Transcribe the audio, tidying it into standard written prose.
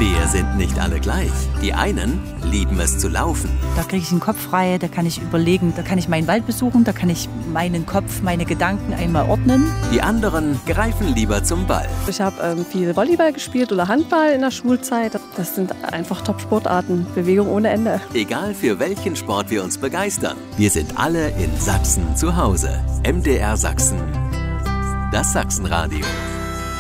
Wir sind nicht alle gleich. Die einen lieben es zu laufen. Da kriege ich den Kopf frei, da kann ich überlegen, da kann ich meinen Wald besuchen, da kann ich meinen Kopf, meine Gedanken einmal ordnen. Die anderen greifen lieber zum Ball. Ich habe viel Volleyball gespielt oder Handball in der Schulzeit. Das sind einfach Top-Sportarten, Bewegung ohne Ende. Egal für welchen Sport wir uns begeistern, wir sind alle in Sachsen zu Hause. MDR Sachsen, das Sachsenradio.